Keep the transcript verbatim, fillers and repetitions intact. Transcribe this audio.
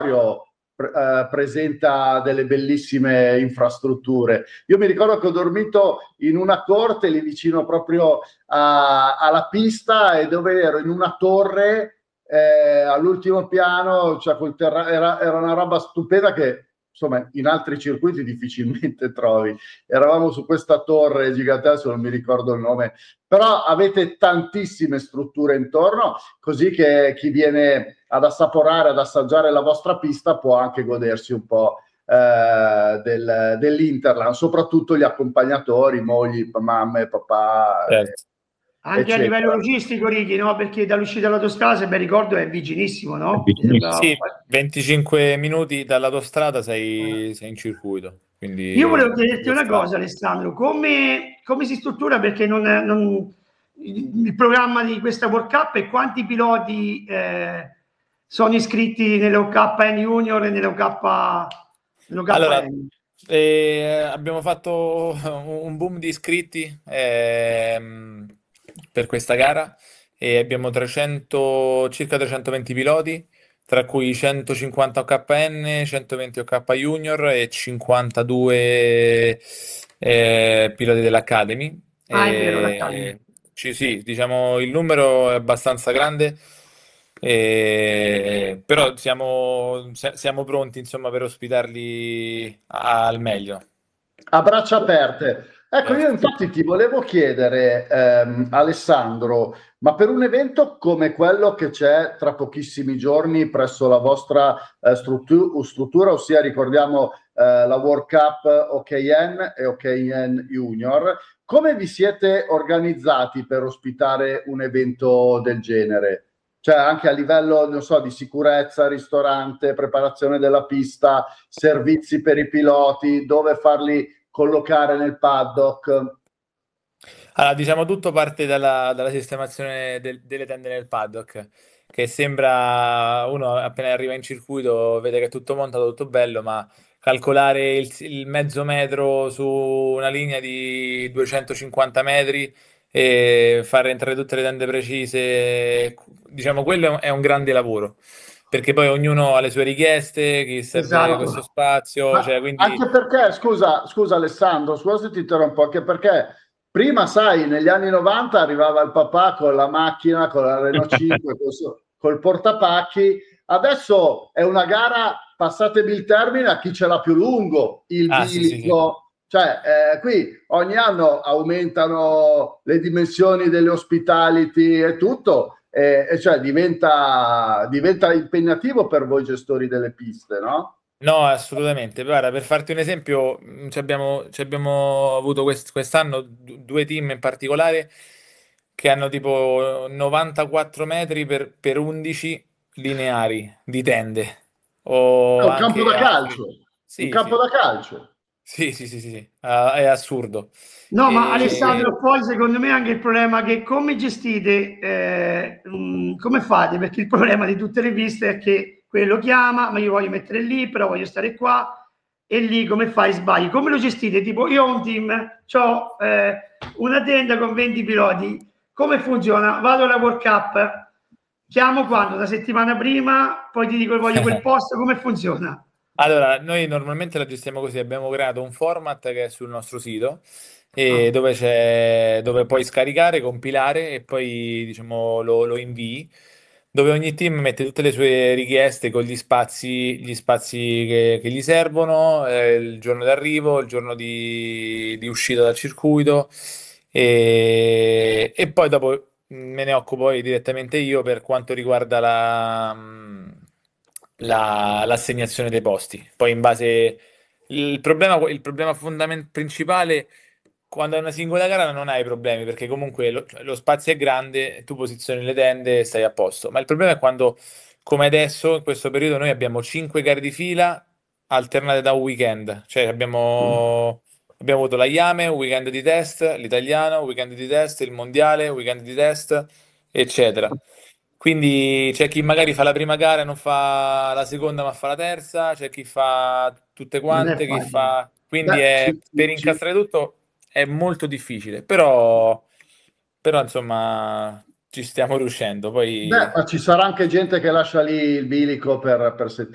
pre- eh, presenta delle bellissime infrastrutture. Io mi ricordo che ho dormito in una corte lì vicino proprio a- alla pista, e dove ero in una torre eh, all'ultimo piano, cioè col terra- era, era una roba stupenda che insomma in altri circuiti difficilmente trovi. Eravamo su questa torre gigantesca, non mi ricordo il nome, però avete tantissime strutture intorno, così che chi viene ad assaporare, ad assaggiare la vostra pista può anche godersi un po' eh, del, dell'Interland, soprattutto gli accompagnatori, mogli, mamme, papà, eh, Certo. Anche a livello eccetera. logistico, Righi, no? Perché dall'uscita dall'autostrada, se ben ricordo, è vicinissimo, no? Mi sembra... Sì, venticinque minuti dall'autostrada sei, sei in circuito, Io quindi volevo chiederti una autostrada. cosa, Alessandro, come, come si struttura? Perché non, non- il il programma di questa World Cup, e quanti piloti eh, sono iscritti nell'O K N Junior e nell'O K, Allora, nell'O K N? eh, abbiamo fatto un boom di iscritti ehm, per questa gara e abbiamo trecento, circa trecentoventi piloti, tra cui centocinquanta O K N, centoventi O K Junior e cinquantadue eh, piloti dell'Academy. Ah, è vero, l'Academy. E, ci- sì, diciamo il numero è abbastanza grande, e- però siamo, si- siamo pronti insomma per ospitarli al meglio. A braccia aperte. Ecco, io Certo. infatti ti volevo chiedere, ehm, Alessandro, ma per un evento come quello che c'è tra pochissimi giorni presso la vostra eh, struttu- struttura, ossia ricordiamo eh, la World Cup O K N e O K N Junior, come vi siete organizzati per ospitare un evento del genere? Cioè anche a livello, non so, di sicurezza, ristorante, preparazione della pista, servizi per i piloti, dove farli collocare nel paddock. Allora, diciamo tutto parte dalla, dalla sistemazione del- delle tende nel paddock, che sembra uno appena arriva in circuito vede che è tutto montato, tutto bello, ma calcolare il, il mezzo metro su una linea di duecentocinquanta metri e far entrare tutte le tende precise, diciamo quello è un grande lavoro, perché poi ognuno ha le sue richieste, chi serve questo Esatto. spazio, cioè Ma quindi... anche perché, scusa, scusa Alessandro, scusa se ti interrompo, anche perché prima, sai, negli anni novanta arrivava il papà con la macchina, con la Renault cinque, col, suo- col portapacchi. Adesso è una gara, passatemi il termine, a chi ce l'ha più lungo, il Ah, sì, sì, sì. bilico. Cioè, eh, qui ogni anno aumentano le dimensioni delle hospitality e tutto, e, e cioè diventa, diventa impegnativo per voi gestori delle piste, no? No, assolutamente. Guarda, per farti un esempio, mh, ci abbiamo, ci abbiamo avuto quest- quest'anno du- due team in particolare che hanno tipo novantaquattro metri per, per undici lineari di tende. È O un campo anche da altri. calcio, un Sì, campo sì, da calcio. sì, sì, sì, sì, sì. Ah, è assurdo. No, ma E... Alessandro, poi secondo me anche il problema che come gestite, eh, mh, come fate? Perché il problema di tutte le piste è che quello chiama, ma io voglio mettere lì, però voglio stare qua, e lì come fai? Sbagli. Come lo gestite? Tipo, io ho un team, ho eh, una tenda con venti piloti, come funziona? Vado alla World Cup, chiamo quando? Una settimana prima, poi ti dico voglio quel posto, come funziona? Allora, noi normalmente la gestiamo così, abbiamo creato un format che è sul nostro sito e Ah, dove c'è, dove puoi scaricare, compilare e poi diciamo lo, lo invii, dove ogni team mette tutte le sue richieste con gli spazi, gli spazi che, che gli servono, eh, il giorno d'arrivo, il giorno di, di uscita dal circuito e, e poi dopo me ne occupo poi direttamente io per quanto riguarda la, la- l'assegnazione dei posti. Poi in base... Il problema, il problema fondamentale principale quando è una singola gara non hai problemi perché comunque lo, lo spazio è grande, tu posizioni le tende e stai a posto. Ma il problema è quando, come adesso, in questo periodo, noi abbiamo cinque gare di fila alternate da un weekend. Cioè abbiamo, abbiamo avuto la Iame, un weekend di test, l'italiano, un weekend di test, il mondiale, un weekend di test, eccetera. Quindi c'è chi magari fa la prima gara e non fa la seconda ma fa la terza, c'è chi fa tutte non è quante, chi facile. fa... Quindi Beh, è, ci, per ci- incastrare tutto è molto difficile, però, però insomma ci stiamo riuscendo. beh, Poi ma ci sarà anche gente che lascia lì il bilico per, per settimane.